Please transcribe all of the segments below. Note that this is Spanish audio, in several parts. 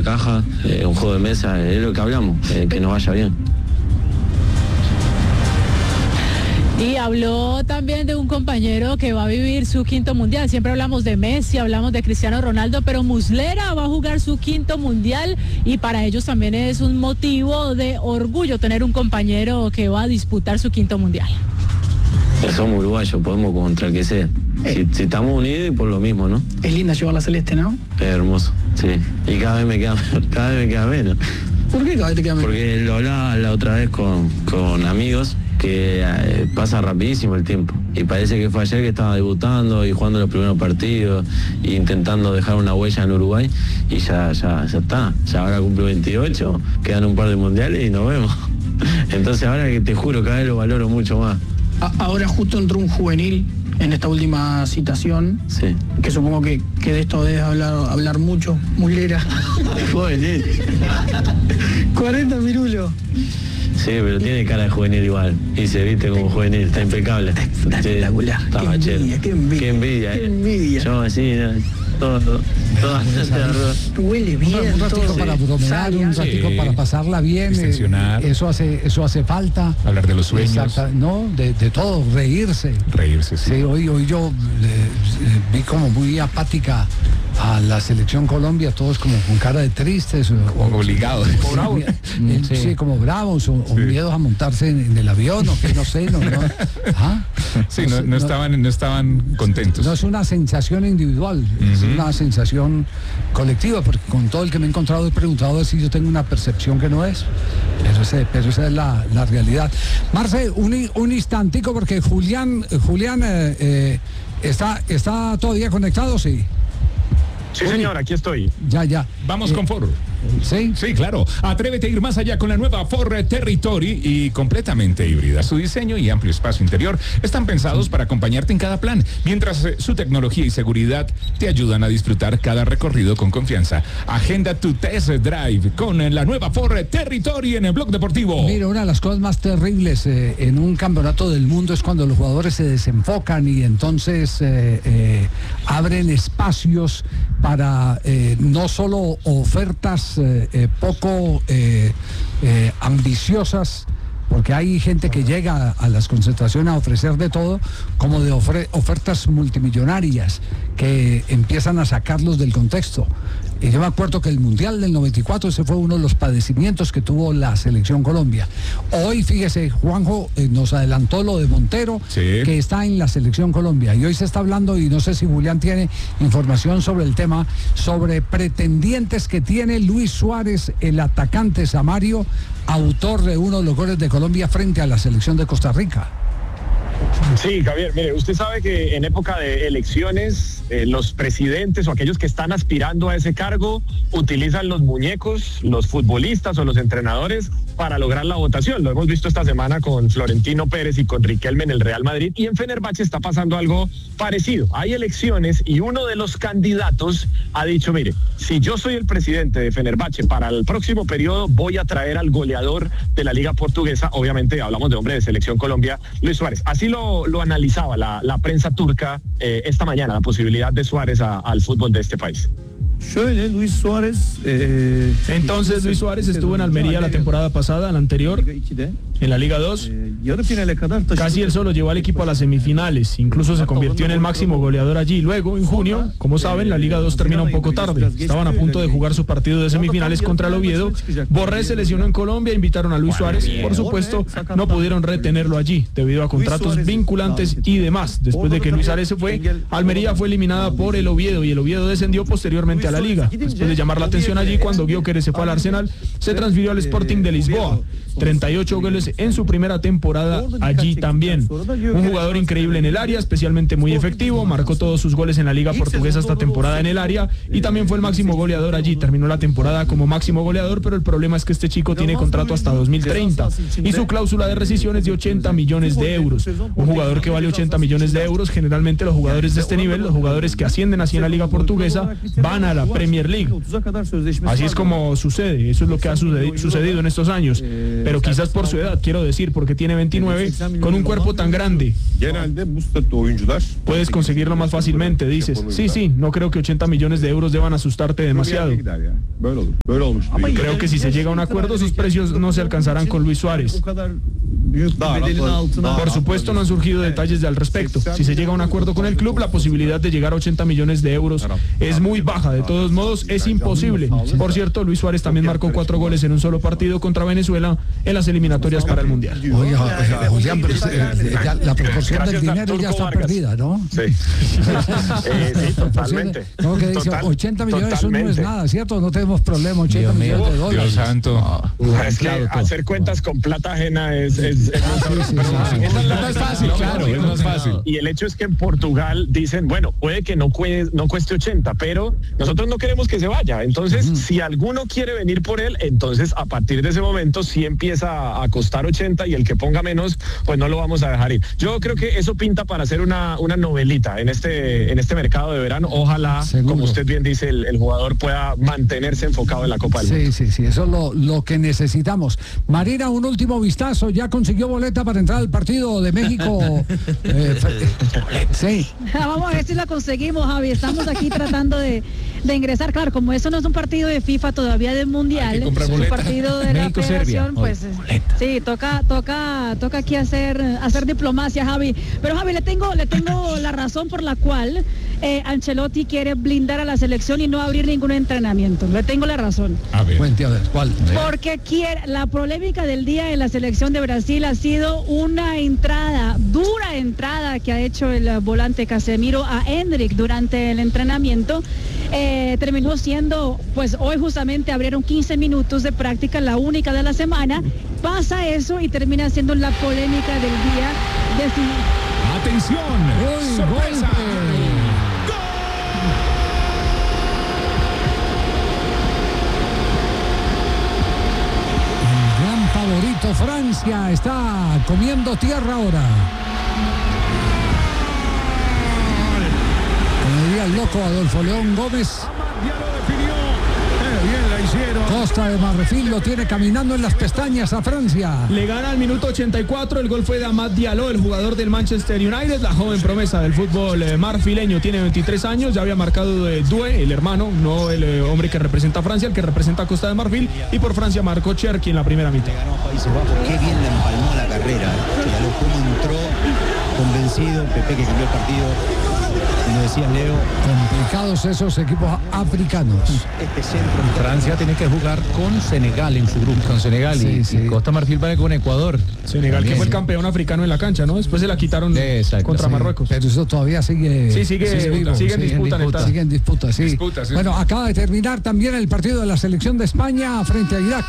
de caja, un juego de mesa, es lo que hablamos, que nos vaya bien. Y habló también de un compañero que va a vivir su quinto mundial. Siempre hablamos de Messi, hablamos de Cristiano Ronaldo, pero Muslera va a jugar su quinto mundial y para ellos también es un motivo de orgullo tener un compañero que va a disputar su quinto mundial. Somos uruguayos, podemos contra el que sea. Si estamos unidos y por lo mismo, ¿no? Es linda llevar la celeste, ¿no? Es hermoso, sí. Y cada vez me queda menos. ¿Por qué cada vez te queda menos? Porque lo hablaba la otra vez con amigos, que pasa rapidísimo el tiempo. Y parece que fue ayer que estaba debutando y jugando los primeros partidos e intentando dejar una huella en Uruguay. Y ya está. Ya ahora cumple 28, quedan un par de mundiales y nos vemos. Entonces ahora que te juro, cada vez lo valoro mucho más. Ahora justo entró un juvenil en esta última citación, sí, que supongo que de esto debes hablar mucho, Muslera. Juvenil. 40 pirulos. Sí, pero tiene cara de juvenil igual. Y se viste como juvenil, está impecable. Espectacular. Sí, está machero. Qué envidia. Yo así, todo. Huele bien. Un ratico para bromear, un ratico para pasarla bien. Eso hace falta. Hablar de los sueños. Exacto, no, de todo, reírse. Reírse, sí. Sí, hoy yo vi como muy apática a la selección Colombia, todos como con cara de tristes. Como obligados. Sí, como bravos o miedos a montarse en el avión o que no sé. ¿Ah? Sí, no estaban contentos. No es una sensación individual, es una sensación colectiva, porque con todo el que me he encontrado he preguntado si yo tengo una percepción que no es, pero esa es la realidad. Marce, un instantico, porque Julián está todavía conectado, ¿sí? Sí, señor, aquí estoy. Ya. Vamos con Ford. ¿Sí? Sí, claro. Atrévete a ir más allá con la nueva Ford Territory y completamente híbrida. Su diseño y amplio espacio interior están pensados para acompañarte en cada plan, mientras su tecnología y seguridad te ayudan a disfrutar cada recorrido con confianza. Agenda tu test drive con la nueva Ford Territory en el Blog Deportivo. Mira, una de las cosas más terribles en un campeonato del mundo es cuando los jugadores se desenfocan y entonces abren espacios para no solo ofertas poco ambiciosas, porque hay gente que llega a las concentraciones a ofrecer de todo, como de ofertas multimillonarias que empiezan a sacarlos del contexto. Y yo me acuerdo que el Mundial del 94, ese fue uno de los padecimientos que tuvo la selección Colombia. Hoy, fíjese, Juanjo nos adelantó lo de Montero, que está en la selección Colombia. Y hoy se está hablando, y no sé si Julián tiene información sobre el tema, sobre pretendientes que tiene Luis Suárez, el atacante samario, autor de uno de los goles de Colombia frente a la selección de Costa Rica. Sí, Javier, mire, usted sabe que en época de elecciones los presidentes o aquellos que están aspirando a ese cargo utilizan los muñecos, los futbolistas o los entrenadores para lograr la votación. Lo hemos visto esta semana con Florentino Pérez y con Riquelme en el Real Madrid, y en Fenerbahce está pasando algo parecido. Hay elecciones y uno de los candidatos ha dicho, mire, si yo soy el presidente de Fenerbahce para el próximo periodo voy a traer al goleador de la Liga Portuguesa, obviamente hablamos de hombre de selección Colombia, Luis Suárez. Así lo analizaba la prensa turca esta mañana, la posibilidad de Suárez al fútbol de este país. Luis Suárez. Entonces Luis Suárez estuvo en Almería la temporada pasada, la anterior, en la Liga 2. Casi él solo llevó al equipo a las semifinales, incluso se convirtió en el máximo goleador allí. Luego, en junio, como saben, la Liga 2 termina un poco tarde. Estaban a punto de jugar su partido de semifinales contra el Oviedo. Borré se lesionó en Colombia, invitaron a Luis Suárez. Por supuesto, no pudieron retenerlo allí, debido a contratos vinculantes y demás. Después de que Luis Suárez se fue, Almería fue eliminada por el Oviedo y el Oviedo descendió posteriormente a la Liga. Después de llamar la atención allí, cuando Gyökeres se fue al Arsenal, se transfirió al Sporting de Lisboa. 38 goles en su primera temporada allí también. Un jugador increíble en el área, especialmente muy efectivo, marcó todos sus goles en la Liga Portuguesa esta temporada en el área y también fue el máximo goleador allí. Terminó la temporada como máximo goleador, pero el problema es que este chico tiene contrato hasta 2030 y su cláusula de rescisión es de 80 millones de euros. Un jugador que vale 80 millones de euros, generalmente los jugadores de este nivel, los jugadores que ascienden así en la Liga Portuguesa, van a la Premier League. Así es como sucede, eso es lo que ha sucedido en estos años, pero quizás por su edad. quiero decir, porque tiene 29, con un cuerpo tan grande. Puedes conseguirlo más fácilmente, dices. Sí, no creo que 80 millones de euros deban asustarte demasiado. Creo que si se llega a un acuerdo, sus precios no se alcanzarán con Luis Suárez. Por supuesto, no han surgido detalles al respecto. Si se llega a un acuerdo con el club, la posibilidad de llegar a 80 millones de euros es muy baja. De todos modos, es imposible. Por cierto, Luis Suárez también marcó 4 goles en un solo partido contra Venezuela en las eliminatorias para el Mundial. Oiga, Julián, la proporción del dinero ya está perdida, ¿no? Sí. Sí, totalmente. No, que dice 80 millones, eso no es nada, ¿cierto? No tenemos problema, 80 millones de dólares. Dios santo. Es que hacer cuentas con plata ajena es no es fácil, claro, es más fácil. Y el hecho es que en Portugal dicen, bueno, puede que no cueste 80, pero nosotros no queremos que se vaya. Entonces, si alguno quiere venir por él, entonces a partir de ese momento sí empieza a costar 80 y el que ponga menos, pues no lo vamos a dejar ir. Yo creo que eso pinta para hacer una novelita en este mercado de verano. Ojalá, seguro, como usted bien dice, el jugador pueda mantenerse enfocado en la Copa del Mundo. Sí, eso es lo que necesitamos. Marina, un último vistazo, ¿ya consiguió boleta para entrar al partido de México? Sí. Vamos a ver si la conseguimos, Javi. Estamos aquí tratando de ingresar. Claro, como eso no es un partido de FIFA todavía del Mundial, es un partido de la Federación, pues sí, toca aquí hacer diplomacia, Javi. Pero Javi, le tengo la razón por la cual Ancelotti quiere blindar a la selección y no abrir ningún entrenamiento. Le tengo la razón. A ver. Cuente, a ver, ¿cuál? Porque la polémica del día en la selección de Brasil ha sido una dura entrada que ha hecho el volante Casemiro a Endrick durante el entrenamiento. Terminó siendo, pues hoy justamente abrieron 15 minutos de práctica, la única de la semana. Pasa eso y termina siendo la polémica del día. ¡Atención! ¡Sorpresa! El gran favorito Francia está comiendo tierra ahora. Como diría el loco Adolfo León Gómez. Costa de Marfil lo tiene caminando en las pestañas a Francia. Le gana al minuto 84, el gol fue de Amad Diallo, el jugador del Manchester United, la joven promesa del fútbol marfileño, tiene 23 años, ya había marcado Doué, el hermano, no el hombre que representa a Francia, el que representa a Costa de Marfil, y por Francia marcó Cherki en la primera mitad. Qué bien le empalmó la carrera, Diallo cómo entró convencido, Pepe que cambió el partido. Como decía Leo, complicados esos equipos africanos. Francia tiene que jugar con Senegal en su grupo. Con Senegal y Costa Marfil va con Ecuador. Senegal también, que fue el campeón africano en la cancha, ¿no? Después se la quitaron contra Marruecos. Pero eso todavía sigue. Sigue en disputa. Sigue en disputa, sí. Bueno, acaba de terminar también el partido de la selección de España frente a Irak.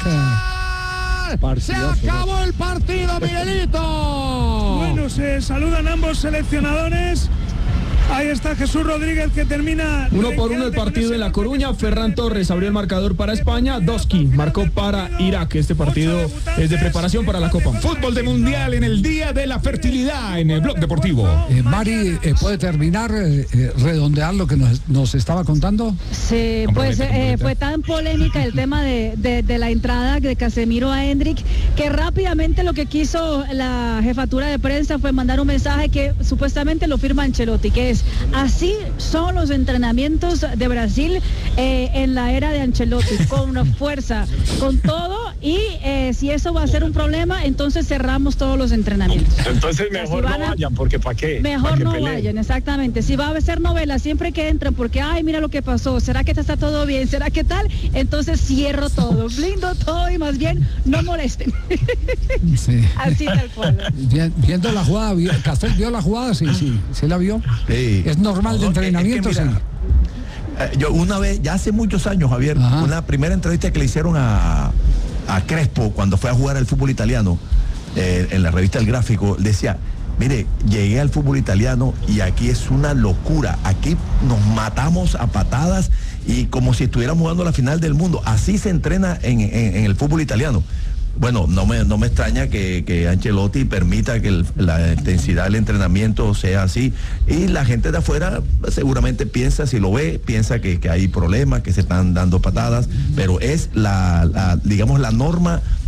Se acabó el partido, Miguelito. Bueno, se saludan ambos seleccionadores. Ahí está Jesús Rodríguez que termina 1-1 el partido en La Coruña. Ferran Torres abrió el marcador para España. Doski marcó para Irak. Este partido es de preparación para la Copa. Fútbol de Mundial en el Día de la Fertilidad en el Blog Deportivo. Mari, ¿puede terminar, redondear lo que nos estaba contando? Sí, pues fue tan polémica el tema de la entrada de Casemiro a Endrick que rápidamente lo que quiso la jefatura de prensa fue mandar un mensaje que supuestamente lo firma Ancelotti, que es: así son los entrenamientos de Brasil en la era de Ancelotti, con fuerza, con todo, y si eso va a ser un problema, entonces cerramos todos los entrenamientos. Entonces mejor no vayan, porque ¿para qué? Mejor no vayan, exactamente. Si va a ser novela siempre que entran, porque ay, mira lo que pasó, ¿será que está todo bien? ¿Será que tal? Entonces cierro todo, blindo todo y más bien no molesten. Sí. Así tal cual. Viendo la jugada, ¿Castel vio la jugada? Sí la vio. Sí. Es normal de entrenamiento. Es que mira, yo una vez, ya hace muchos años, Javier, una primera entrevista que le hicieron a Crespo cuando fue a jugar al fútbol italiano, en la revista El Gráfico, decía: mire, llegué al fútbol italiano y aquí es una locura, aquí nos matamos a patadas y como si estuviéramos jugando la final del mundo, así se entrena en el fútbol italiano. Bueno, no me extraña que Ancelotti permita que la intensidad del entrenamiento sea así, y la gente de afuera seguramente piensa, si lo ve, piensa que hay problemas, que se están dando patadas, pero es digamos la norma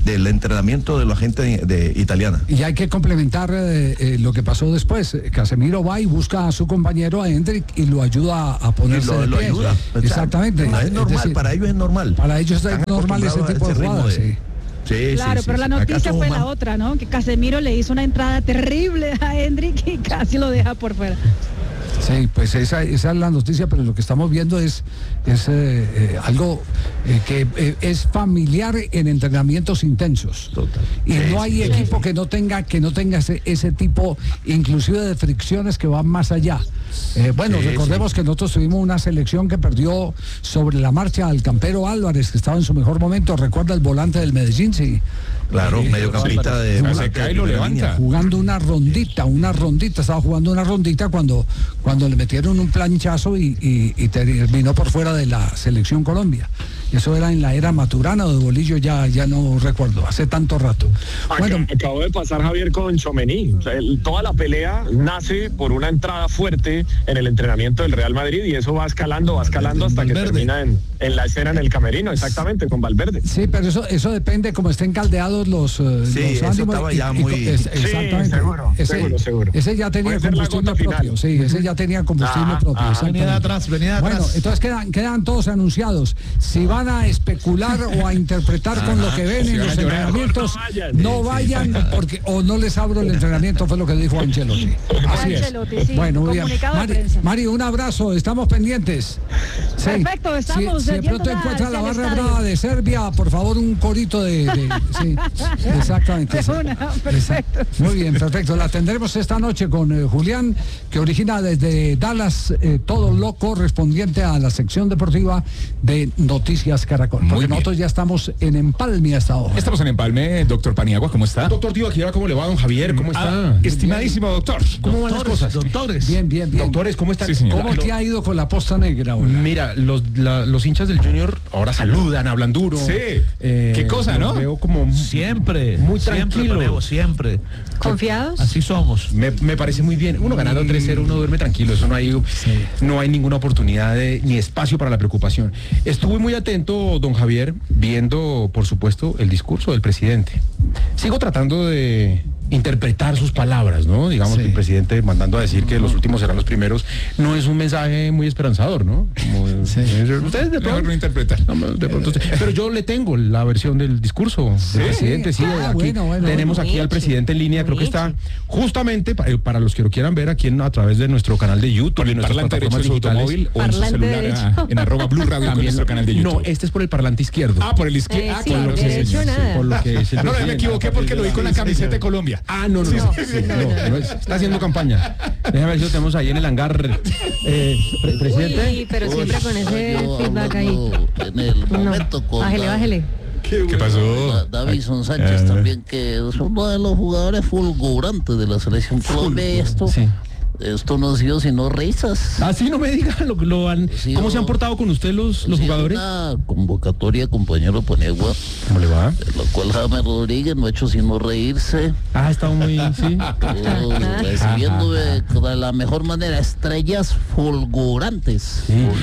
del entrenamiento de la gente italiana. Y hay que complementar lo que pasó después. Casemiro va y busca a su compañero, a Endrick, y lo ayuda a ponerse de lo pie. ayuda. Exactamente. No es normal, para ellos es normal. Para ellos es normal ese tipo de jugadas, sí. Sí, claro, sí, pero sí, la noticia fue la otra, ¿no? Que Casemiro le hizo una entrada terrible a Endrick y casi lo deja por fuera. Sí, pues esa es la noticia, pero lo que estamos viendo es algo que es familiar en entrenamientos intensos. Total. Y no hay equipo que no tenga ese tipo, inclusive de fricciones que van más allá. Recordemos que nosotros tuvimos una selección que perdió sobre la marcha al Campero Álvarez, que estaba en su mejor momento. Recuerda el volante del Medellín, sí. Claro, mediocampista de se cae y lo levanta. Jugando una rondita, estaba jugando una rondita cuando le metieron un planchazo y terminó por fuera de la selección Colombia. Eso era en la era Maturana o de Bolillo, ya no recuerdo, hace tanto rato. Acabo de pasar, Javier, con Tchouaméni. O sea, toda la pelea nace por una entrada fuerte en el entrenamiento del Real Madrid y eso va escalando hasta que termina en la escena en el camerino, exactamente, con Valverde. Sí, pero eso depende cómo estén caldeados los ánimos. Estaba ya muy... exactamente. Seguro. Ese ya tenía combustible propio. Sí, ese ya tenía combustible propio. Venida de atrás. Bueno, entonces quedan todos anunciados. Si van a especular o a interpretar con lo que ven en los entrenamientos, no vayan porque o no les abro el entrenamiento, fue lo que dijo Ancelotti. Así es. Sí. Bueno, muy bien. Mari, un abrazo, estamos pendientes. Sí. Perfecto, estamos. Si de pronto encuentra la barra brava de Serbia, por favor, un corito sí, exactamente. Perfecto. Muy bien, perfecto. La tendremos esta noche con Julián, que origina desde Dallas todo lo correspondiente a la sección deportiva de Noticias Caracol. Porque nosotros ya estamos en Empalme hasta ahora. Estamos en Empalme, doctor Paniagua, ¿cómo está? Doctor Tibaquirá, ¿cómo le va, don Javier? ¿Cómo está? Estimadísimo doctor. ¿Cómo van las cosas? Doctores. Bien. Doctores, ¿cómo están? Sí, ¿Cómo te ha ido con la posta negra ahora? Mira, los hinchas del Junior ahora saludan, hablan duro. Sí. Qué cosa, ¿no? Veo como Siempre. muy tranquilo. Siempre. ¿Confiados? Así somos. Me parece muy bien. Uno ganando 3-0, uno duerme tranquilo. Eso no hay ninguna oportunidad ni espacio para la preocupación. Estuve muy atento, don Javier, viendo, por supuesto, el discurso del presidente. Sigo tratando de interpretar sus palabras, ¿no? Digamos que el presidente mandando a decir que los últimos serán los primeros, no es un mensaje muy esperanzador, ¿no? Ustedes de pronto no interpretan. Pero yo le tengo la versión del discurso del presidente, tenemos aquí al presidente en línea, creo que está justamente para los que lo quieran ver aquí a través de nuestro canal de YouTube, por el parlante derecho de su automóvil o en su celular en @Blue Radio con nuestro canal de YouTube. No, este es por el parlante izquierdo. Por el izquierdo. Claro, nada. Por lo que es no, me equivoqué porque lo vi con la camiseta de Colombia. No, está haciendo campaña. Déjame ver si lo tenemos ahí en el hangar, presidente. Uy, pero siempre con ese feedback ahí. En el momento con Bájele. ¿Qué pasó? Davison Sánchez también, que es uno de los jugadores fulgurantes de la selección Colombia. Esto no ha sido sino risas. Así no me digan cómo se han portado con usted los jugadores. Una convocatoria, compañero Paniagua. ¿Cómo le va? En la cual James Rodríguez no ha hecho sino reírse. Ha estado muy, recibiendo de la mejor manera estrellas fulgurantes.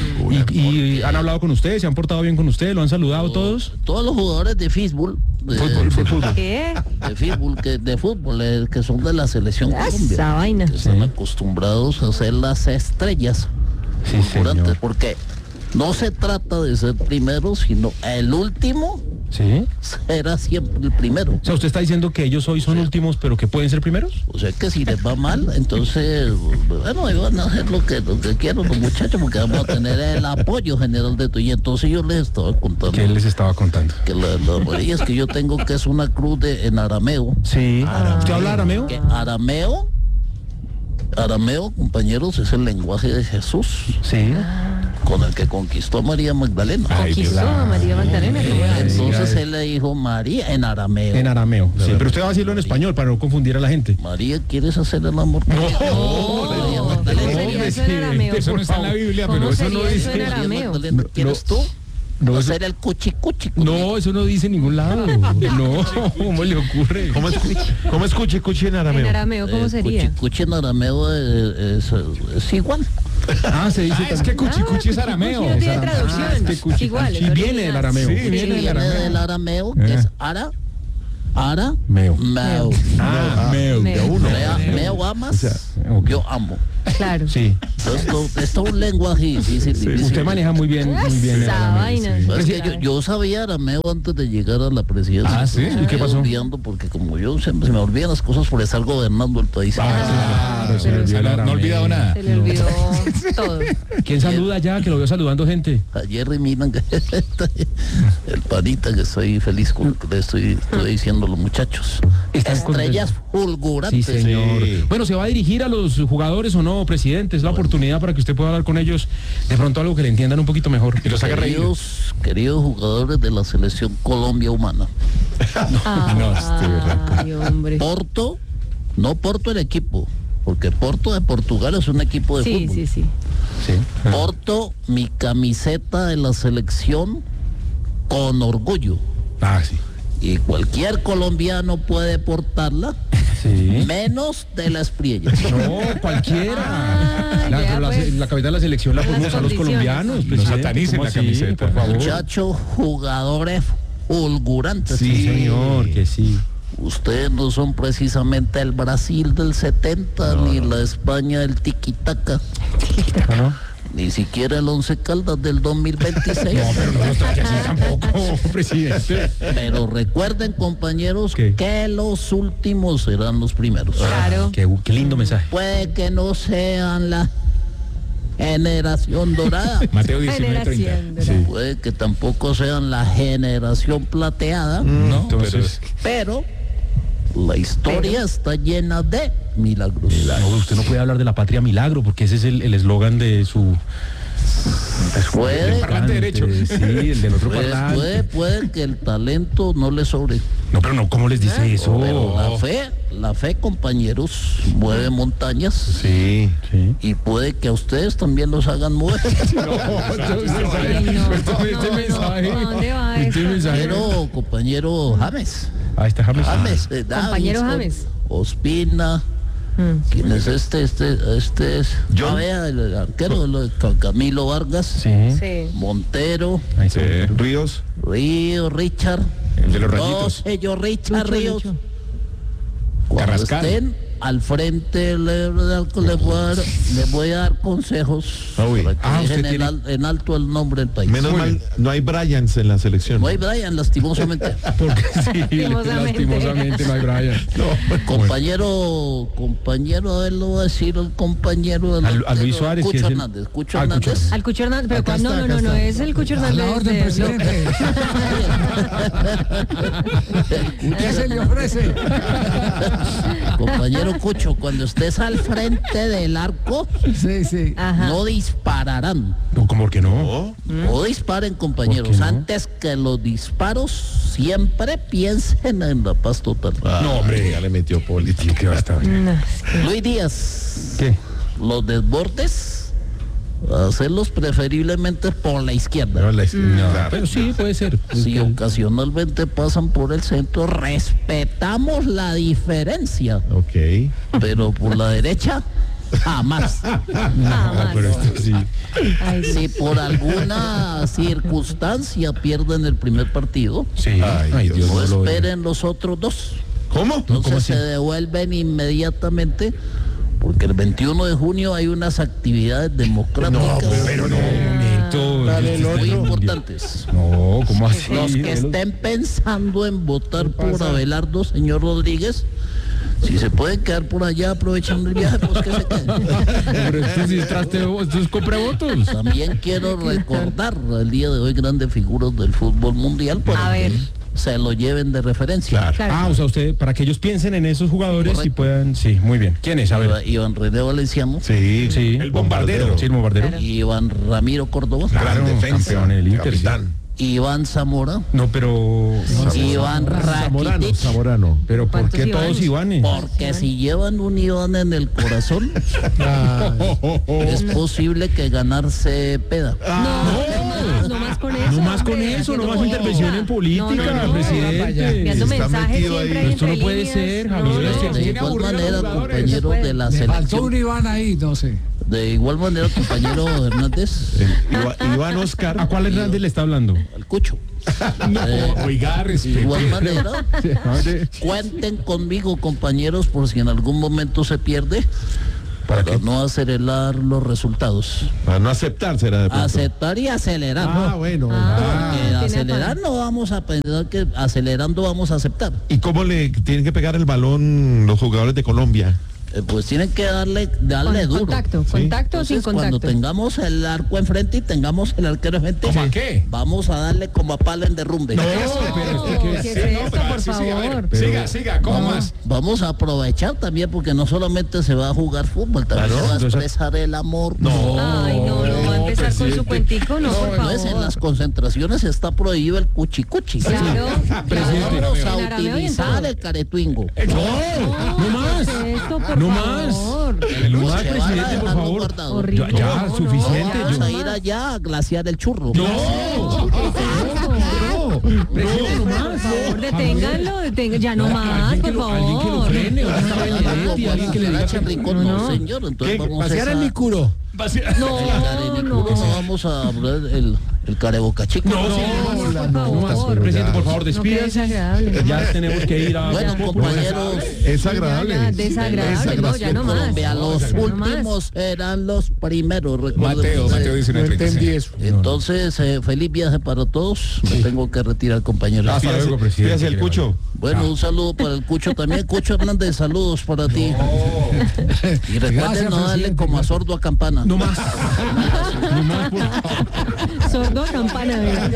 Y han hablado con usted, se han portado bien con usted, lo han saludado todos. Todos los jugadores de fútbol. ¿Qué? De fútbol, que son de la selección Colombia. Esa vaina. Que están acostumbrados a ser las estrellas fulgurantes, porque no se trata de ser primero, sino el último será siempre el primero. O sea, usted está diciendo que ellos hoy son últimos, pero que pueden ser primeros. O sea, que si les va mal, entonces, bueno, van a hacer lo que quieran los muchachos, porque vamos a tener el apoyo general de todo. Y entonces yo les estaba contando. ¿Qué les estaba contando? Que las varillas que yo tengo, que es una cruz en arameo. Sí. ¿Usted habla arameo? Que arameo, compañeros, es el lenguaje de Jesús. Sí. Con el que conquistó a María Magdalena. Conquistó a María Magdalena. Entonces él le dijo María en arameo. En arameo. Sí, pero usted va a decirlo en español para no confundir a la gente. María, ¿quieres hacer el amor conmigo? María Magdalena. Eso no está en la Biblia, pero eso no dice. En arameo. ¿Quieres tú? No, hacer el cuchi. No, eso no dice en ningún lado. No, ¿cómo le ocurre? ¿Cómo es cuchi en arameo? En arameo, ¿cómo sería? Cuchi en arameo es igual. Se dice es que cuchi es arameo. No tiene traducción. Es que igual. viene del arameo. Sí, viene del arameo, que es ara Ara, Meo. Meo. Meo amas, yo amo. Claro. Sí. Esto es un lenguaje difícil. Usted maneja muy bien el Esa vaina. Es que yo sabía arameo antes de llegar a la presidencia. Ah, ¿sí? ¿Y qué pasó? Olvidando porque como yo siempre se me olvidan las cosas por estar gobernando el país. Claro, se le olvidó el arameo. No he olvidado nada. Se le olvidó todo. ¿Quién saluda ya? Que lo veo saludando gente. Ayer miran que el panita que estoy feliz con lo que le estoy diciendo a los muchachos. Estrellas fulgurantes. Sí, señor. Bueno, ¿se va a dirigir a los jugadores o no, presidente? Es la oportunidad para que usted pueda hablar con ellos de pronto algo que le entiendan un poquito mejor y los haga reír. Queridos jugadores de la selección Colombia humana. Hombre. Porto, no Porto el equipo, porque Porto de Portugal es un equipo de fútbol. Sí. Porto, mi camiseta de la selección con orgullo. Sí. Y cualquier colombiano puede portarla, menos de las Priellas. No, cualquiera. La capital de la selección la podemos a los colombianos. No satanicen la camiseta, por favor. Muchachos, jugadores fulgurantes. Sí, señor, que sí. Ustedes no son precisamente el Brasil del 70, ni la España del tiki-taka. ¿No? Ni siquiera el Once Caldas del 2026. No, pero no nos trate así tampoco, presidente. Pero recuerden, compañeros, que los últimos serán los primeros. Claro. Qué lindo mensaje. Puede que no sean la generación dorada. Mateo 19:30. Puede que tampoco sean la generación plateada. No, pero la historia está llena de milagros. No, usted no puede hablar de la patria milagro, porque ese es el eslogan de su... Puede, el parlante derecho. Sí, el del otro parlante. Puede que el talento no le sobre. No, pero no, ¿cómo les dice eso? Pero la fe, compañeros, mueve montañas. Sí. Y puede que a ustedes también los hagan mover. Pero, compañero James. Ahí está James. Compañero James. Ospina. ¿Quién es este es el arquero, Camilo Vargas. Sí. Montero. Ríos. Richard. El de los rayitos. Ellos, Richard Ríos. Cuando Carrascal. estén al frente les voy a dar consejos para que dejen en alto el nombre del país. Menos mal, no hay Bryans en la selección. No hay Brian, lastimosamente. Porque lastimosamente no hay Brian. Compañero, a ver, lo voy a decir el compañero a Luis Suárez. Cucho Hernández. Al Cucho Hernández, pero no, es el Cucho Hernández. A la orden, presidente. ¿Qué se le ofrece? Compañero Cucho, cuando estés al frente del arco, no dispararán. ¿Cómo que no? No disparen, compañeros. Antes que los disparos, siempre piensen en la paz total. No, hombre, ya le metió política. ¿Qué va a estar bien? Luis Díaz. ¿Qué? Los desbordes, hacerlos preferiblemente por la izquierda. Pero sí, puede ser. Si ocasionalmente pasan por el centro, respetamos la diferencia. Ok. Pero por la derecha, jamás. Pero esto sí. Si por alguna circunstancia pierden el primer partido, no esperen los otros dos. ¿Cómo? Entonces se devuelven inmediatamente, porque el 21 de junio hay unas actividades democráticas. Pero no, momento. Muy importantes. No, ¿cómo así? Los que estén pensando en votar por Abelardo, señor Rodríguez, si se pueden quedar por allá aprovechando el viaje, pues que se queden. Pero esto es compravotos. También quiero recordar el día de hoy grandes figuras del fútbol mundial para que se lo lleven de referencia. O sea, usted, para que ellos piensen en esos jugadores y puedan... Sí, muy bien. ¿Quién es? A ver. Iván René Valenciano. Sí. El bombardero. Sí, el bombardero. Claro. Iván Ramiro Córdoba. Gran defensa. Campeón en el Inter. Capitán. Iván Zamora. No, pero... Iván Rakitic. Zamorano. Pero ¿por qué todos Ivanes? Porque si llevan un Iván en el corazón, es posible que ganarse peda. No más con eso. No más con eso, no más intervención en política, presidente. Enviando mensajes siempre. Esto no puede ser, Javier. De igual manera, compañeros de la Faltó selección. un Iván ahí, no sé. De igual manera, compañero Hernández. Iván Oscar. ¿A cuál Hernández le está hablando? Al Cucho. Oiga, de igual manera, cuenten conmigo, compañeros, por si en algún momento se pierde. Para no acelerar los resultados. Para no aceptar, será de pronto. Aceptar y acelerar. Bueno. Porque acelerar no vamos a pensar que acelerando vamos a aceptar. ¿Y cómo le tienen que pegar el balón los jugadores de Colombia? Pues tienen que darle duro. Contacto, contacto o sin contacto. Cuando tengamos el arco enfrente y tengamos el arquero enfrente, ¿cómo a qué? Vamos a darle como a pala en derrumbe. No, pero ¿qué es esto, por favor? Siga, ¿cómo más? Vamos a aprovechar también, porque no solamente se va a jugar fútbol, también se va a expresar el amor. Ay, no va a empezar con su cuentico, no, por favor. En las concentraciones está prohibido el cuchicuchi. Claro. Vamos a utilizar el caretuingo. No más. No más. El lugar, presidente, por favor. Ya, suficiente. Vamos a ir allá a glaciar el churro. Presidente, no más. Por favor, deténganlo, ya no más, por favor. Alguien que lo frene, alguien que le diga que no, señor, entonces vamos a pasear el Nicuro. No vamos a hablar el careboca chico. No, presidente, por favor, despídase. Ya tenemos que ir a... Bueno, compañeros. Es agradable. Desagradable, no, ya no más. Los últimos eran los primeros. Mateo dice, no entendí eso. Entonces, feliz viaje para todos. Me tengo que retirar, compañeros. Hasta luego, presidente. Fíjate el Cucho. Bueno, un saludo para el Cucho también. Cucho Hernández, saludos para ti. Y recuerden no darle como a sordo a campana. No más. No más, por favor. Sordo a campana.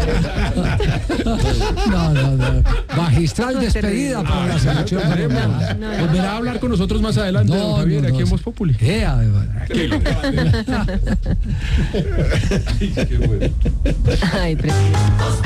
No. Magistral despedida para la selección. Volverá a hablar con nosotros más adelante, don Javier, aquí en Voz Populi. Qué bueno. Ay, presidente.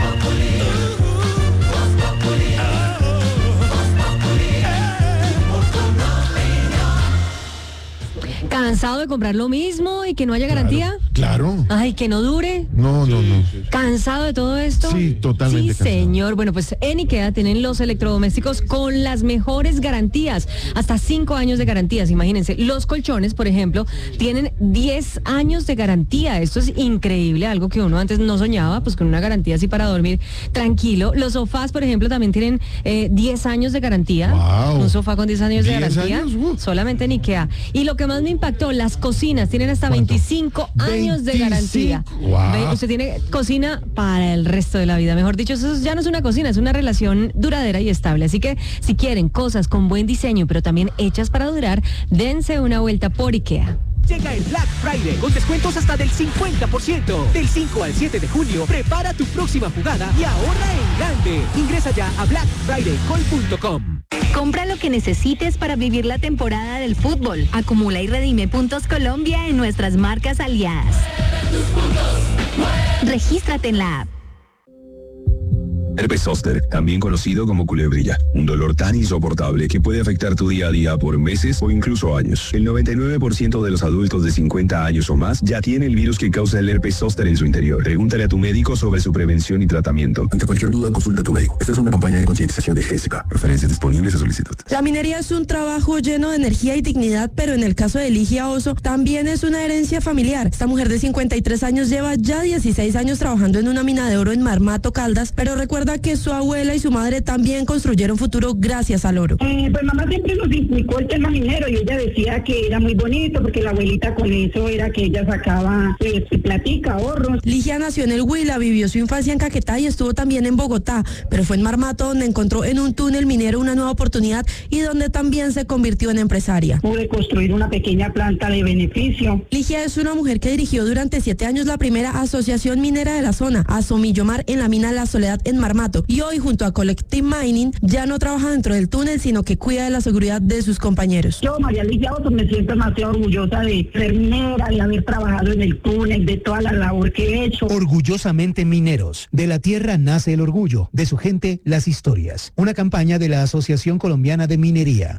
¿Cansado de comprar lo mismo y que no haya garantía? Claro. Ay, que no dure. No. ¿Cansado de todo esto? Sí, totalmente. Sí, señor. Bueno, pues en IKEA tienen los electrodomésticos con las mejores garantías. Hasta 5 años de garantías, imagínense. Los colchones, por ejemplo, tienen 10 años de garantía. Esto es increíble, algo que uno antes no soñaba, pues con una garantía así para dormir tranquilo. Los sofás, por ejemplo, también tienen 10 años de garantía. Wow. Un sofá con 10 años de 10 garantía. años, solamente en IKEA. Y lo que más me impactó, las cocinas tienen hasta 25 años de garantía. Wow. Usted tiene cocina para el resto de la vida. Mejor dicho, eso ya no es una cocina, es una relación duradera y estable. Así que si quieren cosas con buen diseño, pero también hechas para durar, dense una vuelta por IKEA. Llega el Black Friday con descuentos hasta del 50%. Del 5 al 7 de julio, prepara tu próxima jugada y ahorra en grande. Ingresa ya a blackfridaycall.com. Compra lo que necesites para vivir la temporada del fútbol. Acumula y redime puntos Colombia en nuestras marcas aliadas. Regístrate en la app. Herpes zóster, también conocido como culebrilla, un dolor tan insoportable que puede afectar tu día a día por meses o incluso años. El 99% de los adultos de 50 años o más ya tiene el virus que causa el herpes zóster en su interior. Pregúntale a tu médico sobre su prevención y tratamiento. Ante cualquier duda, consulta a tu médico. Esta es una campaña de concientización de GESICA. Referencias disponibles a solicitud. La minería es un trabajo lleno de energía y dignidad, pero en el caso de Ligia Oso también es una herencia familiar. Esta mujer de 53 años lleva ya 16 años trabajando en una mina de oro en Marmato, Caldas, pero recuerda que su abuela y su madre también construyeron futuro gracias al oro. Pues mamá siempre nos explicó el tema minero y ella decía que era muy bonito porque la abuelita con eso era que ella sacaba platica, ahorros. Ligia nació en el Huila, vivió su infancia en Caquetá y estuvo también en Bogotá, pero fue en Marmato donde encontró en un túnel minero una nueva oportunidad y donde también se convirtió en empresaria. Pude construir una pequeña planta de beneficio. Ligia es una mujer que dirigió durante 7 años la primera asociación minera de la zona, Asomillomar, en la mina La Soledad en Marmato, y hoy junto a Collective Mining ya no trabaja dentro del túnel, sino que cuida de la seguridad de sus compañeros. Yo, María Ligia Oso, me siento demasiado orgullosa de ser minera, de haber trabajado en el túnel, de toda la labor que he hecho. Orgullosamente mineros. De la tierra nace el orgullo, de su gente las historias. Una campaña de la Asociación Colombiana de Minería.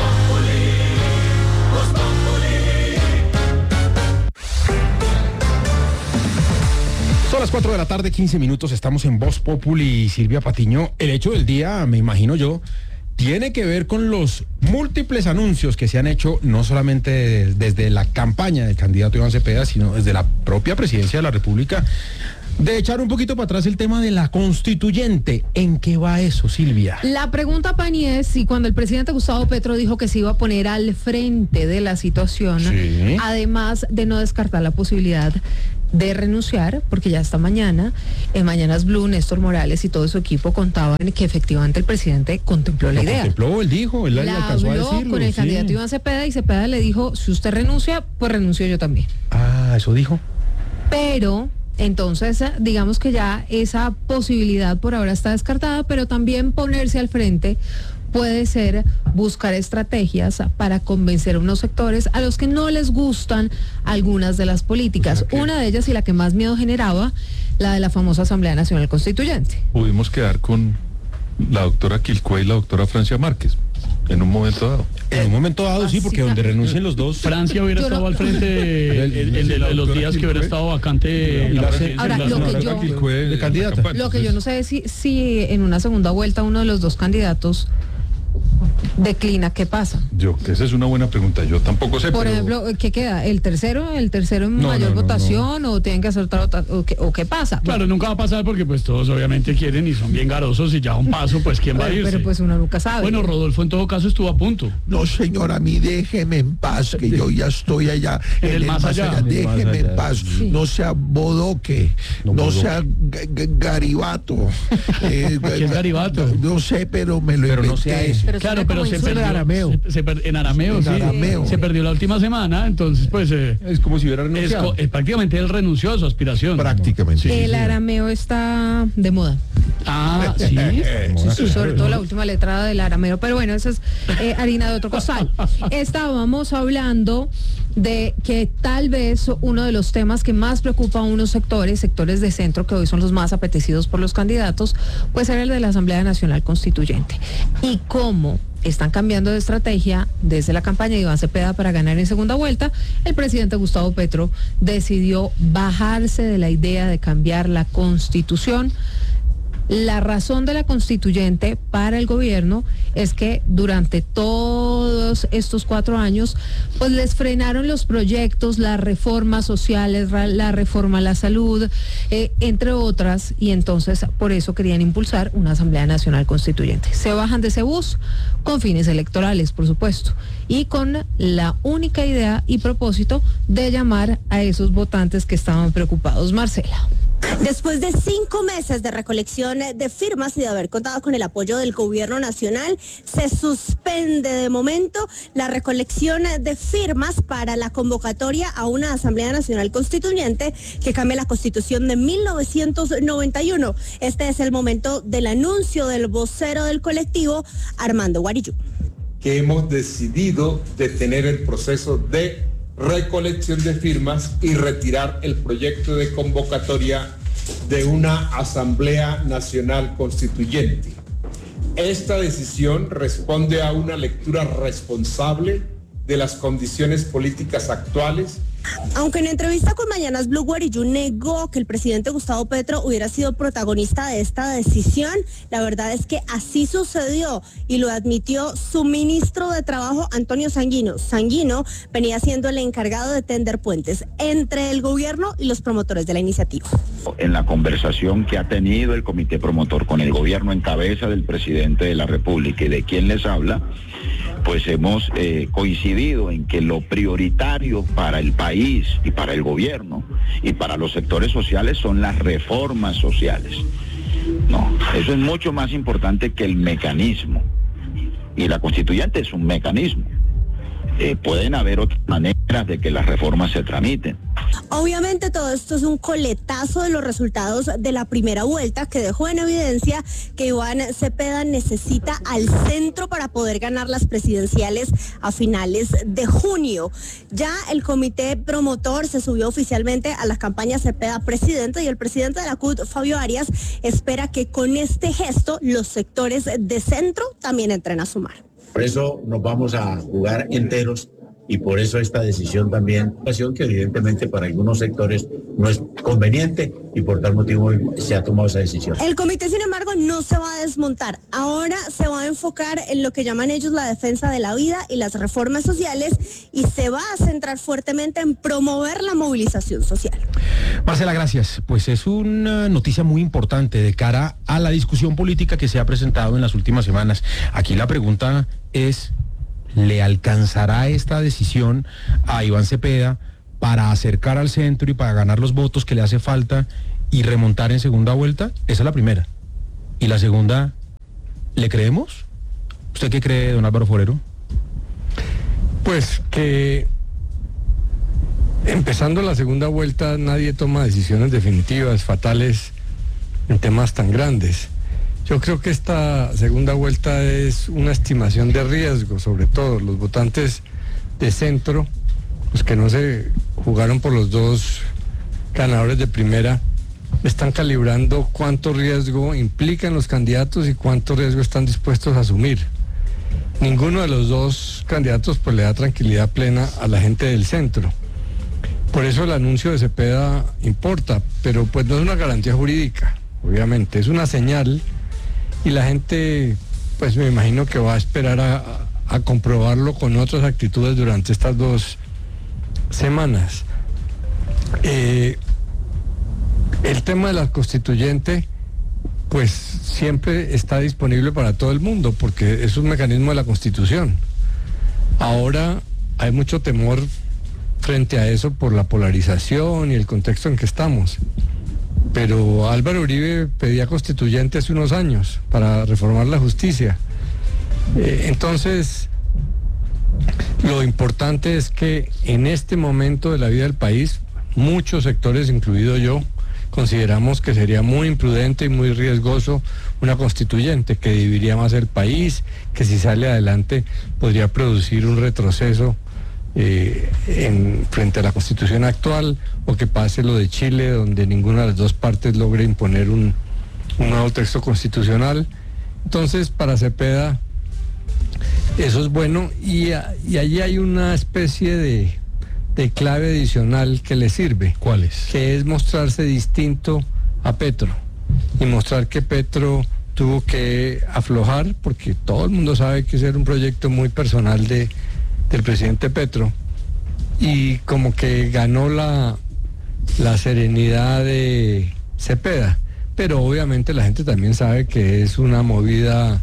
Son las 4 de la tarde, 15 minutos, estamos en Voz Populi y Silvia Patiño. El hecho del día, me imagino yo, tiene que ver con los múltiples anuncios que se han hecho, no solamente desde la campaña del candidato Iván Cepeda, sino desde la propia presidencia de la República, de echar un poquito para atrás el tema de la constituyente. ¿En qué va eso, Silvia? La pregunta, Pani, es si cuando el presidente Gustavo Petro dijo que se iba a poner al frente de la situación, sí, además de no descartar la posibilidad de renunciar, porque ya esta mañana, en Mañanas Blue, Néstor Morales y todo su equipo contaban que efectivamente el presidente contempló la idea. Contempló, él dijo, él alcanzó a decirlo. Con el candidato Iván Cepeda, y Cepeda le dijo, si usted renuncia, pues renuncio yo también. Ah, eso dijo. Pero entonces, digamos que ya esa posibilidad por ahora está descartada, pero también ponerse al frente puede ser buscar estrategias para convencer a unos sectores a los que no les gustan algunas de las políticas. Okay. Una de ellas, y la que más miedo generaba, la de la famosa Asamblea Nacional Constituyente. Pudimos quedar con la doctora Quilcué y la doctora Francia Márquez en un momento dado. En un momento dado, sí, porque donde renuncien los dos. Francia hubiera estado al frente de los días que hubiera estado vacante. Ahora, lo que yo no sé es si en una segunda vuelta uno de los dos candidatos declina, ¿qué pasa? Esa es una buena pregunta, yo tampoco sé. Por ejemplo, ¿qué queda? ¿El tercero en mayor votación o tienen que hacer otra o qué pasa? Claro, nunca va a pasar porque pues todos obviamente quieren y son bien garosos y ya un paso, pues ¿quién va a irse? Pero pues uno nunca sabe. Bueno, Rodolfo en todo caso estuvo a punto. No, señor, a mí déjeme en paz, que yo ya estoy allá en el más allá. Déjeme en paz, sí. No sea bodoque, no sea garibato. ¿Qué es garibato? No sé, pero me lo inventé. No sea eso. Claro, pero se perdió en arameo, sí. Se perdió la última semana, entonces pues es como si hubiera renunciado. Prácticamente él renunció a su aspiración. Prácticamente. Sí, el arameo está de moda. Ah, sí. Sí, sobre todo la última letra del arameo, pero bueno, eso es harina de otro costal. Estábamos hablando de que tal vez uno de los temas que más preocupa a unos sectores de centro, que hoy son los más apetecidos por los candidatos, pues era el de la Asamblea Nacional Constituyente. Y cómo están cambiando de estrategia desde la campaña de Iván Cepeda para ganar en segunda vuelta, el presidente Gustavo Petro decidió bajarse de la idea de cambiar la Constitución. La razón de la constituyente para el gobierno es que durante todos estos 4 años, pues les frenaron los proyectos, las reformas sociales, la reforma a la salud, entre otras, y entonces por eso querían impulsar una Asamblea Nacional Constituyente. Se bajan de ese bus con fines electorales, por supuesto, y con la única idea y propósito de llamar a esos votantes que estaban preocupados. Marcela. Después de 5 meses de recolección de firmas y de haber contado con el apoyo del gobierno nacional, se suspende de momento la recolección de firmas para la convocatoria a una Asamblea Nacional Constituyente que cambie la Constitución de 1991. Este es el momento del anuncio del vocero del colectivo, Armando Guarillú. Que hemos decidido detener el proceso de recolección de firmas y retirar el proyecto de convocatoria de una Asamblea Nacional Constituyente. Esta decisión responde a una lectura responsable de las condiciones políticas actuales. Aunque en entrevista con Mañanas Blue, Guarillú negó que el presidente Gustavo Petro hubiera sido protagonista de esta decisión, la verdad es que así sucedió y lo admitió su ministro de Trabajo, Antonio Sanguino. Sanguino venía siendo el encargado de tender puentes entre el gobierno y los promotores de la iniciativa. En la conversación que ha tenido el comité promotor con el gobierno en cabeza del presidente de la República y de quien les habla, pues hemos coincidido en que lo prioritario para el país y para el gobierno y para los sectores sociales son las reformas sociales. No, eso es mucho más importante que el mecanismo. Y la constituyente es un mecanismo. Pueden haber otras maneras de que las reformas se tramiten. Obviamente todo esto es un coletazo de los resultados de la primera vuelta que dejó en evidencia que Iván Cepeda necesita al centro para poder ganar las presidenciales a finales de junio. Ya el comité promotor se subió oficialmente a la campaña Cepeda presidente y el presidente de la CUT, Fabio Arias, espera que con este gesto los sectores de centro también entren a sumar. Por eso nos vamos a jugar enteros y por eso esta decisión también, que evidentemente para algunos sectores no es conveniente y por tal motivo se ha tomado esa decisión. El comité, sin embargo, no se va a desmontar. Ahora se va a enfocar en lo que llaman ellos la defensa de la vida y las reformas sociales y se va a centrar fuertemente en promover la movilización social. Marcela, gracias. Pues es una noticia muy importante de cara a la discusión política que se ha presentado en las últimas semanas. Aquí la pregunta es, ¿le alcanzará esta decisión a Iván Cepeda para acercar al centro y para ganar los votos que le hace falta y remontar en segunda vuelta? Esa es la primera. Y la segunda, ¿le creemos? ¿Usted qué cree, don Álvaro Forero? Pues que empezando la segunda vuelta nadie toma decisiones definitivas, fatales en temas tan grandes. Yo creo que esta segunda vuelta es una estimación de riesgo, sobre todo los votantes de centro, los que no se jugaron por los dos ganadores de primera, están calibrando cuánto riesgo implican los candidatos y cuánto riesgo están dispuestos a asumir. Ninguno de los dos candidatos pues le da tranquilidad plena a la gente del centro. Por eso el anuncio de Cepeda importa, pero pues no es una garantía jurídica, obviamente, es una señal. Y la gente, pues me imagino que va a esperar a comprobarlo con otras actitudes durante estas 2 semanas. El tema de la constituyente, pues siempre está disponible para todo el mundo, porque es un mecanismo de la Constitución. Ahora hay mucho temor frente a eso por la polarización y el contexto en que estamos. Pero Álvaro Uribe pedía constituyente hace unos años para reformar la justicia. Entonces, lo importante es que en este momento de la vida del país, muchos sectores, incluido yo, consideramos que sería muy imprudente y muy riesgoso una constituyente, que dividiría más el país, que si sale adelante podría producir un retroceso frente a la Constitución actual, o que pase lo de Chile, donde ninguna de las dos partes logre imponer un nuevo texto constitucional. Entonces, para Cepeda eso es bueno, y allí hay una especie de clave adicional que le sirve. ¿Cuál es? Que es mostrarse distinto a Petro, y mostrar que Petro tuvo que aflojar, porque todo el mundo sabe que ese era un proyecto muy personal del presidente Petro, y como que ganó la serenidad de Cepeda, pero obviamente la gente también sabe que es una movida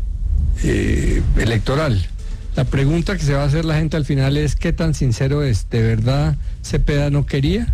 electoral. La pregunta que se va a hacer la gente al final es ¿qué tan sincero es? ¿De verdad Cepeda no quería?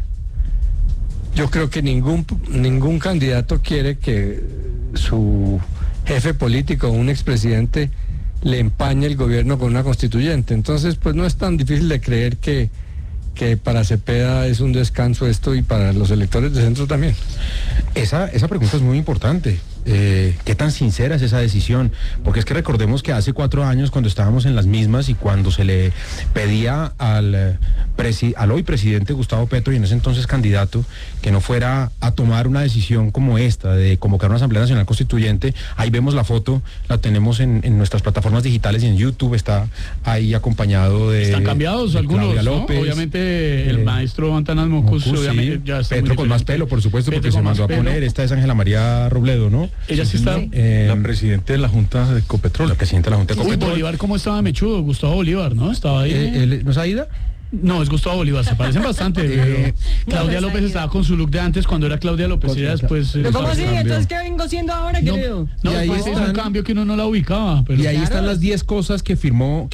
Yo creo que ningún candidato quiere que su jefe político o un expresidente le empañe el gobierno con una constituyente. Entonces, pues no es tan difícil de creer que para Cepeda es un descanso esto, y para los electores de centro también. Esa pregunta es muy importante. ¿Qué tan sincera es esa decisión? Porque es que recordemos que hace 4 años, cuando estábamos en las mismas y cuando se le pedía al hoy presidente Gustavo Petro, y en ese entonces candidato, que no fuera a tomar una decisión como esta de convocar una Asamblea Nacional Constituyente, ahí vemos la foto, la tenemos en nuestras plataformas digitales y en YouTube, está ahí acompañado de... Están cambiados de algunos, Claudia ¿no? López, obviamente el maestro Antanas Mocus, obviamente sí, ya está Petro con más pelo, por supuesto, Petro porque se mandó a pelo. poner. Esta es Ángela María Robledo, ¿no? Ella sí está. La presidenta de la Junta de Ecopetrol. La presidenta de la Junta de Uy, Ecopetrol. Bolívar, ¿cómo estaba mechudo? Gustavo Bolívar, ¿no? Estaba ahí. ¿No es Aida? No, es Gustavo Bolívar, se parecen bastante. Pero Claudia López estaba con su look de antes, cuando era Claudia López, y ya después... ¿Pero cómo así? Entonces, ¿qué vengo siendo ahora, querido? No, y ahí pues es están, un cambio que uno no la ubicaba. Pero y ahí están las 10 cosas que firmó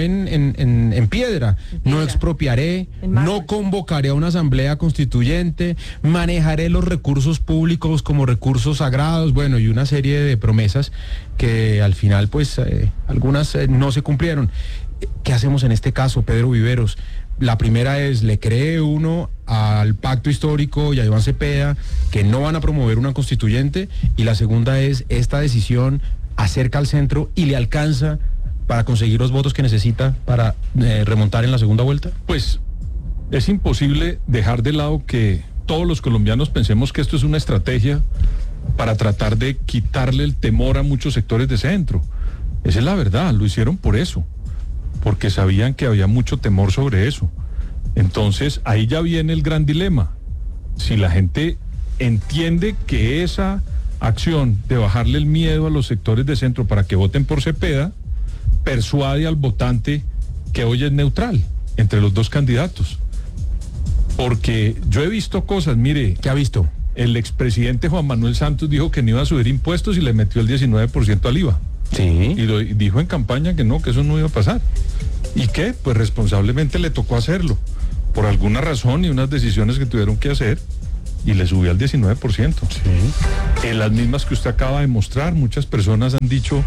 en piedra. No expropiaré, no convocaré a una asamblea constituyente, manejaré los recursos públicos como recursos sagrados, bueno, y una serie de promesas que al final, pues, algunas no se cumplieron. ¿Qué hacemos en este caso, Pedro Viveros? La primera es, ¿le cree uno al pacto histórico y a Iván Cepeda que no van a promover una constituyente? Y la segunda es, ¿esta decisión acerca al centro y le alcanza para conseguir los votos que necesita para remontar en la segunda vuelta? Pues es imposible dejar de lado que todos los colombianos pensemos que esto es una estrategia para tratar de quitarle el temor a muchos sectores de centro. Esa es la verdad, lo hicieron por eso. porque sabían que había mucho temor sobre eso. Entonces, ahí ya viene el gran dilema. Si la gente entiende que esa acción de bajarle el miedo a los sectores de centro para que voten por Cepeda, persuade al votante que hoy es neutral entre los dos candidatos. Porque yo he visto cosas, mire... ¿Qué ha visto? El expresidente Juan Manuel Santos dijo que no iba a subir impuestos y le metió el 19% al IVA. Sí. Y dijo en campaña que no, que eso no iba a pasar. ¿Y qué? Pues responsablemente le tocó hacerlo, por alguna razón y unas decisiones que tuvieron que hacer, y le subió al 19%. Sí. En las mismas que usted acaba de mostrar, muchas personas han dicho,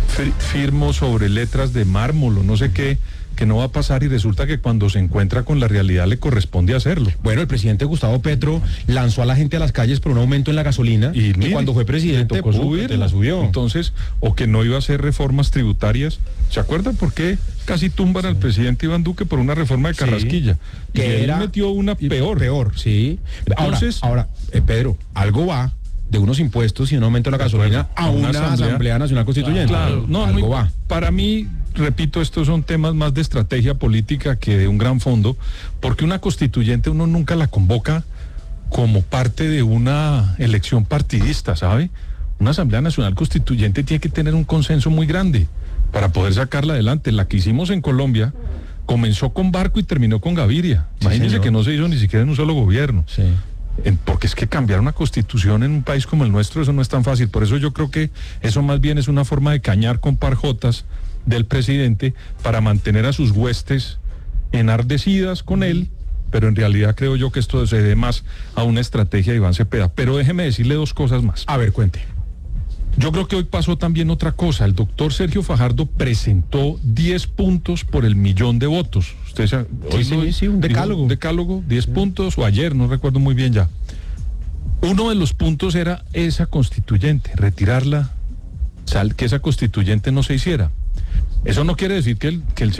firmo sobre letras de mármol o no sé qué, que no va a pasar, y resulta que cuando se encuentra con la realidad le corresponde hacerlo. Bueno, el presidente Gustavo Petro lanzó a la gente a las calles por un aumento en la gasolina y mire, cuando fue presidente te la subió. Entonces, o que no iba a hacer reformas tributarias. ¿Se acuerdan por qué casi tumban al presidente Iván Duque por una reforma de Carrasquilla? Que y él era metió una peor. Sí. Entonces, ahora Pedro, algo va de unos impuestos y un aumento de la gasolina a una Asamblea Nacional Constituyente. Claro, algo va. Para mí, repito, estos son temas más de estrategia política que de un gran fondo, porque una constituyente uno nunca la convoca como parte de una elección partidista, ¿sabe? Una Asamblea Nacional Constituyente tiene que tener un consenso muy grande para poder sacarla adelante. La que hicimos en Colombia comenzó con Barco y terminó con Gaviria. Imagínense que no se hizo ni siquiera en un solo gobierno. Sí. Porque es que cambiar una constitución en un país como el nuestro, eso no es tan fácil. Por eso yo creo que eso más bien es una forma de cañar con parjotas del presidente para mantener a sus huestes enardecidas con él, pero en realidad creo yo que esto se debe más a una estrategia de Iván Cepeda. Pero déjeme decirle dos cosas más. A ver, cuente. Yo creo que hoy pasó también otra cosa. El doctor Sergio Fajardo presentó 10 puntos por el 1.000.000 de votos. Usted sí, un decálogo. Un decálogo, 10 puntos, o ayer, no recuerdo muy bien ya. Uno de los puntos era esa constituyente, retirarla, que esa constituyente no se hiciera. Eso no quiere decir que el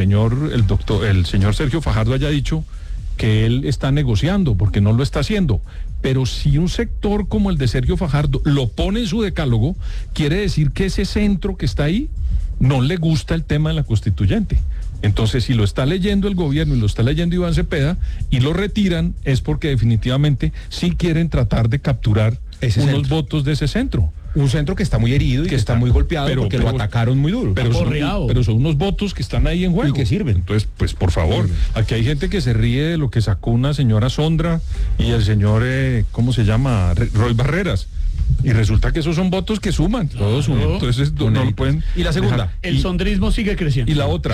señor Sergio Fajardo haya dicho que él está negociando, porque no lo está haciendo. Pero si un sector como el de Sergio Fajardo lo pone en su decálogo, quiere decir que ese centro que está ahí no le gusta el tema de la constituyente. Entonces, si lo está leyendo el gobierno y lo está leyendo Iván Cepeda y lo retiran, es porque definitivamente sí quieren tratar de capturar unos votos de ese centro. Un centro que está muy herido y que está muy golpeado porque lo atacaron muy duro. Pero son unos votos que están ahí en juego. Y que sirven. Entonces, pues por favor, aquí hay gente que se ríe de lo que sacó una señora Sondra y el señor, ¿cómo se llama? Roy Barreras. Y resulta que esos son votos que suman. Todos suman. Entonces no lo pueden. Y la segunda. Dejar. El sondrismo sigue creciendo. Y la otra.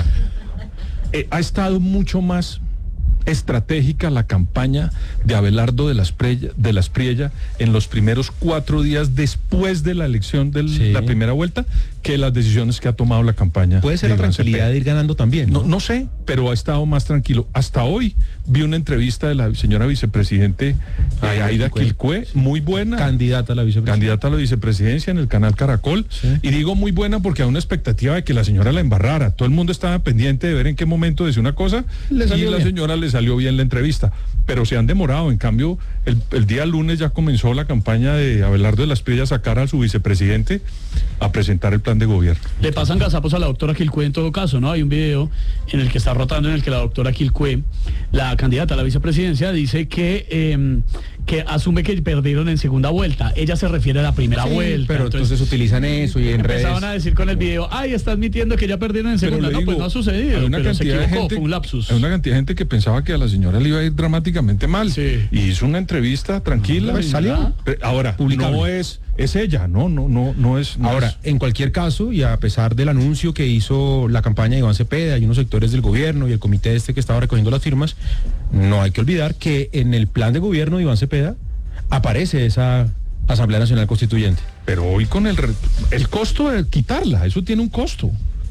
Ha estado mucho más estratégica la campaña de Abelardo de las Priella en los primeros 4 días después de la elección de la primera vuelta que las decisiones que ha tomado la campaña. Puede ser la tranquilidad de ir ganando también. No sé, pero ha estado más tranquilo. Hasta hoy vi una entrevista de la señora vicepresidente Aida Quilcue, muy buena. Candidata a la vicepresidencia en el canal Caracol. Sí. Y digo muy buena porque hay una expectativa de que la señora la embarrara. Todo el mundo estaba pendiente de ver en qué momento decía una cosa y la señora le salió bien la entrevista. Pero se han demorado. En cambio, el día lunes ya comenzó la campaña de Abelardo de las Priella a sacar a su vicepresidente a presentar el plan de gobierno. Le pasan gazapos a la doctora Quilcue en todo caso, ¿no? Hay un video en el que está rotando en el que la doctora Quilcue, la candidata a la vicepresidencia, dice que asume que perdieron en segunda vuelta. Ella se refiere a la primera vuelta. Pero entonces utilizan eso y en redes. Empezaban a decir con el video, está admitiendo que ya perdieron en segunda. No, pues no ha sucedido. Pero se equivocó, fue un lapsus. Hay una cantidad de gente que pensaba que a la señora le iba a ir dramáticamente mal. Sí. Y hizo una entrevista tranquila. Pues salió. Ahora, publicable. No es ella, no es. Ahora, en cualquier caso, y a pesar del anuncio que hizo la campaña de Iván Cepeda y unos sectores del gobierno y el comité que estaba recogiendo las firmas, no hay que olvidar que en el plan de gobierno de Iván Cepeda aparece esa Asamblea Nacional Constituyente. Pero hoy con el costo de quitarla, eso tiene un costo,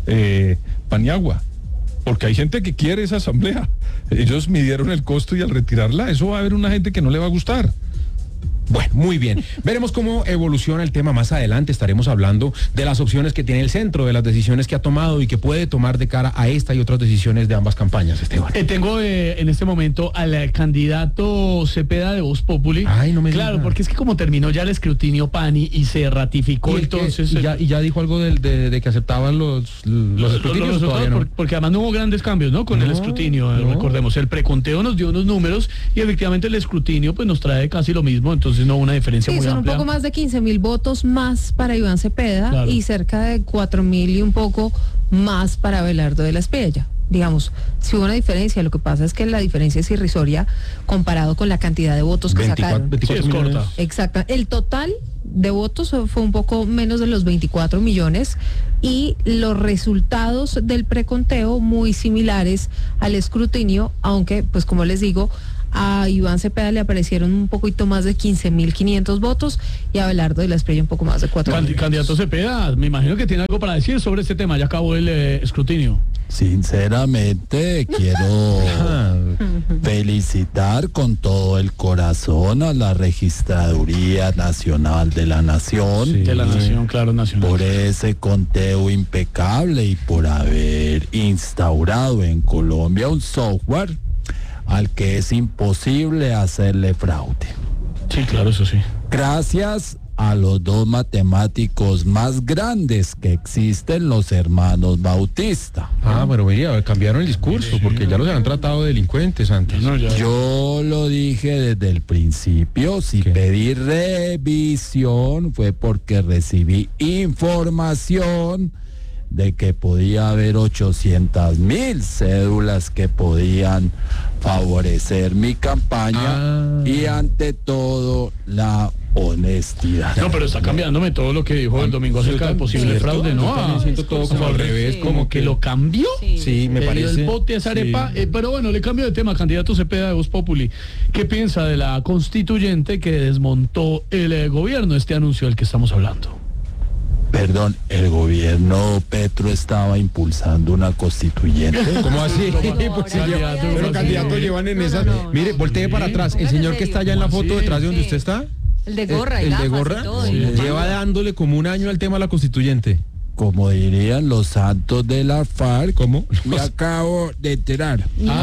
Paniagua, porque hay gente que quiere esa asamblea. Ellos midieron el costo y al retirarla, eso va a haber una gente que no le va a gustar. Bueno, muy bien. Veremos cómo evoluciona el tema más adelante. Estaremos hablando de las opciones que tiene el centro, de las decisiones que ha tomado y que puede tomar de cara a esta y otras decisiones de ambas campañas, Esteban. Tengo en este momento al candidato Cepeda de Voz Populi. Ay, no me Claro, diga. porque es que como terminó ya el escrutinio PANI y se ratificó, entonces... ¿Y ya dijo algo de que aceptaban los escrutinios? Los Todavía no. porque además no hubo grandes cambios, ¿no? Con el escrutinio, recordemos, el preconteo nos dio unos números y efectivamente el escrutinio pues nos trae casi lo mismo, entonces no hubo una diferencia Sí, muy son amplia. un poco más de 15.000 votos más para Iván Cepeda, Claro. y cerca de 4.000 y un poco más para Abelardo de la Espriella. Digamos, si hubo una diferencia, lo que pasa es que la diferencia es irrisoria comparado con la cantidad de votos que 24 sacaron. Sí, es corta. Exacto. El total de votos fue un poco menos de los 24 millones y los resultados del preconteo muy similares al escrutinio, aunque, pues como les digo, a Iván Cepeda le aparecieron un poquito más de 15.500 votos y a Abelardo de la Espriella un poco más de 4.000. Candidato Cepeda, me imagino que tiene algo para decir sobre este tema. Ya acabó el escrutinio. Sinceramente quiero felicitar con todo el corazón a la Registraduría Nacional de la Nación. De la Nación, claro, nacional. Por ese conteo impecable y por haber instaurado en Colombia un software al que es imposible hacerle fraude. Sí, claro, eso sí. Gracias a los dos matemáticos más grandes que existen, los hermanos Bautista. Pero mira, cambiaron el discurso porque ya los han tratado de delincuentes antes. Yo lo dije desde el principio, si pedí revisión fue porque recibí información de que podía haber 800.000 cédulas que podían favorecer mi campaña y ante todo la honestidad. No, pero está cambiándome todo lo que dijo el domingo acerca del posible fraude, ¿no? Yo también siento todo como al revés, como que lo cambió. Sí, me parece. El bote a esa arepa. Pero bueno, le cambio de tema, candidato Cepeda de Voz Populi. ¿Qué piensa de la constituyente que desmontó el gobierno, este anuncio del que estamos hablando? Perdón, el gobierno Petro estaba impulsando una constituyente. ¿Cómo así? Pues sí, pero candidatos llevan en esas. Mire, voltee para atrás. El señor que está allá en la foto detrás de donde usted está. El de gorra y el de gafas gorra y todo, lleva dándole como un año al tema de la constituyente. Como dirían los santos de la FARC, ¿cómo? Me acabo de enterar.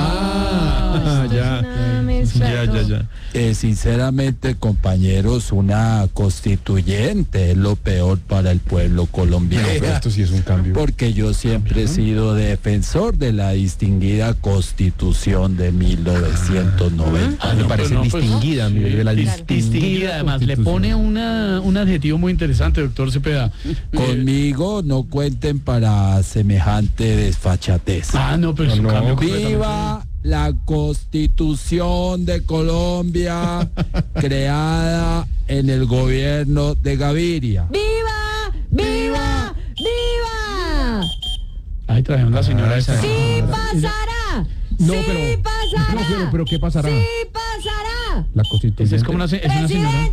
Ya. Sinceramente, compañeros, una constituyente es lo peor para el pueblo colombiano. Pero esto sí es un cambio. Porque yo siempre he sido defensor de la distinguida Constitución de 1990. Me parece distinguida, de la distinguida. Además, le pone un adjetivo muy interesante, doctor Cepeda. Conmigo no cuenten para semejante desfachatez. No, pero es un cambio ¡Viva la Constitución de Colombia creada en el gobierno de Gaviria! ¡Viva! ¡Viva! ¡Viva! Ahí trajeron la señora esa. ¡Sí pasará! No, ¡Sí pero pasará! no, pero ¿qué pasará? ¡Sí pasará! La constitución. Es como una señora.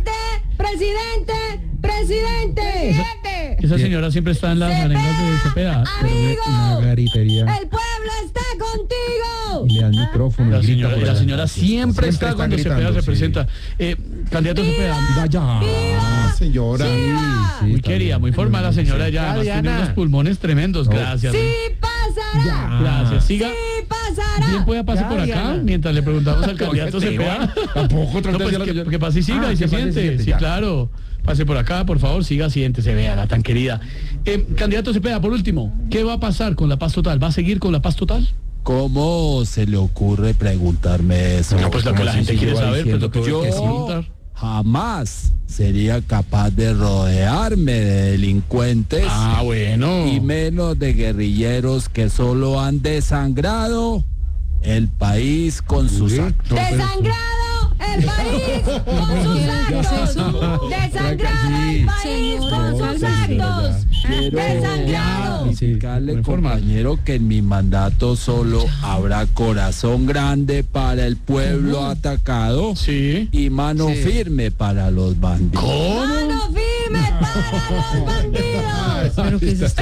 ¡Presidente! Esa señora siempre está en las arengas de Cepeda. Una garipería. ¡El pueblo está contigo! Y le dan micrófono. La señora siempre está cuando Cepeda se presenta. Candidato Cepeda. ¡Viva! Señora. Muy querida, muy formal la señora ya. Tiene unos pulmones tremendos. Gracias. ¡Sí pasará! Gracias. Siga. ¡Sí pasará! Bien puede pasar por acá mientras le preguntamos al candidato Cepeda. Tampoco que pase y siga y se siente. Sí, claro. Pase por acá, por favor, siga, siéntese, vea la tan querida. Candidato Cepeda, por último, ¿qué va a pasar con la paz total? ¿Va a seguir con la paz total? ¿Cómo se le ocurre preguntarme eso? No, pues lo que la gente quiere saber, pues lo que yo jamás sería capaz de rodearme de delincuentes. Bueno. Y menos de guerrilleros que solo han desangrado el país con sus actos. ¡Desangrado el país con sus actos! ¡Desangrado el país con sus actos! ¡Desangrado! Indicarle, compañero, que en mi mandato solo habrá corazón grande para el pueblo atacado y mano firme para los bandidos. ¡Mano firme para los bandidos!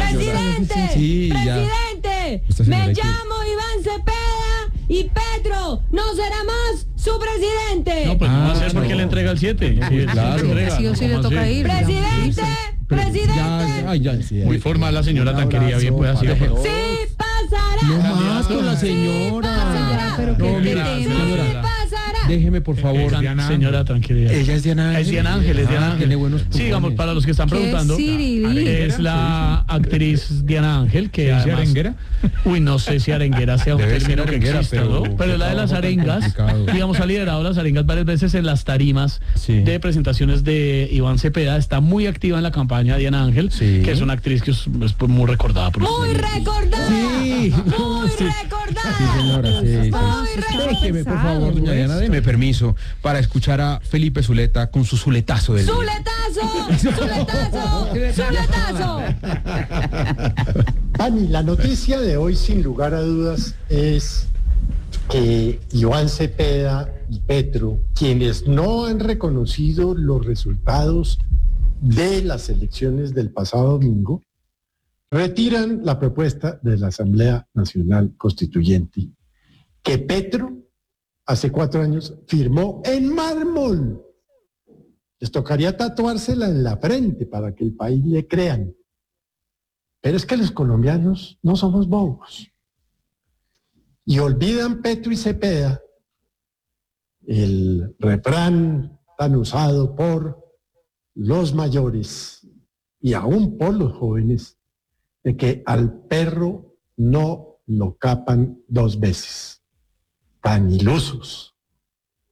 ¡Presidente! ¡Me llamo Iván Cepeda! Y Petro no será más ¡Su presidente! No, pues no va a ser porque le entrega el 7. Sí, claro. Sí o sí le toca ir. ¡Presidente! ¡Presidente! Sí, muy formal la señora Tanquería, bien puede así. ¡Sí pasará! No más con la señora. Pero Déjeme, por favor. Señora, tranquilidad. Ella es Diana Ángel. Es Diana Ángel, es Diana Ángel. Sí, digamos, para los que están preguntando, es la actriz Diana Ángel, que ¿Es arenguera? Uy, no sé si arenguera sea un término que exista, ¿no? Pero la de las arengas, digamos, ha liderado las arengas varias veces en las tarimas de presentaciones de Iván Cepeda. Está muy activa en la campaña Diana Ángel, que es una actriz que es muy recordada por ¡Muy recordada! Sí. ¡Muy recordada! Sí, señora, déjeme, por favor, doña Diana, déme permiso para escuchar a Felipe Zuleta con su zuletazo del día. ¡Zuletazo! ¡Zuletazo! Pani, la noticia de hoy, sin lugar a dudas, es que Iván Cepeda y Petro, quienes no han reconocido los resultados de las elecciones del pasado domingo, retiran la propuesta de la Asamblea Nacional Constituyente, que Petro hace 4 años firmó en mármol. Les tocaría tatuársela en la frente para que el país le crean. Pero es que los colombianos no somos bobos. Y olvidan Petro y Cepeda el refrán tan usado por los mayores y aún por los jóvenes, de que al perro no lo capan 2 veces. Tan ilusos.